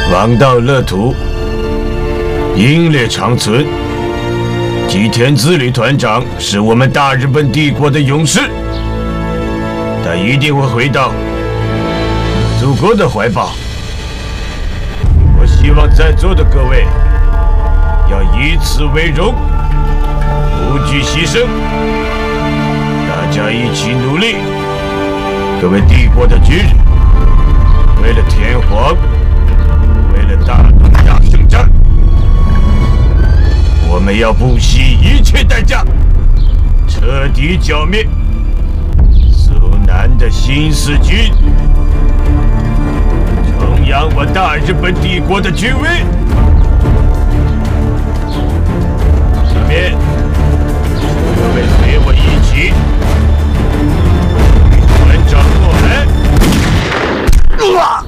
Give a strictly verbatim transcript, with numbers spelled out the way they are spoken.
王道乐土，英烈长存。吉田自律团长是我们大日本帝国的勇士，他一定会回到祖国的怀抱。我希望在座的各位要以此为荣，不惧牺牲，大家一起努力。各位帝国的军人，为了天皇，为了大东亚圣战，我们要不惜一切代价，彻底剿灭苏南的新四军，重扬我大日本帝国的军威。下面，各位随我一起，团长过来。啊